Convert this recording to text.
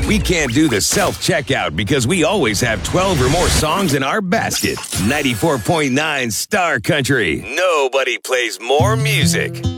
We can't do the self-checkout because we always have 12 or more songs in our basket. 94.9 Star Country. Nobody plays more music.